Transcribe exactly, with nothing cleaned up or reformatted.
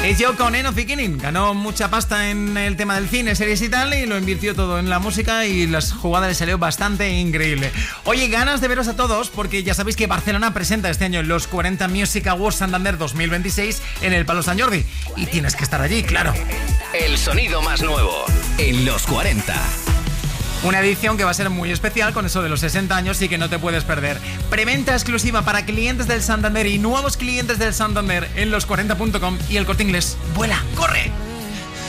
Es yo con End of Beginning. Ganó mucha pasta en el tema del cine, series y tal, y lo invirtió todo en la música y las jugadas le salió bastante increíble. Oye, ganas de veros a todos porque ya sabéis que Barcelona presenta este año los cuarenta Music Awards Santander dos mil veintiséis en el Palau Sant Jordi. Y tienes que estar allí, claro. El sonido más nuevo en los cuarenta. Una edición que va a ser muy especial con eso de los sesenta años y que no te puedes perder. Preventa exclusiva para clientes del Santander y nuevos clientes del Santander en los cuarenta punto com y El Corte Inglés. ¡Vuela! ¡Corre!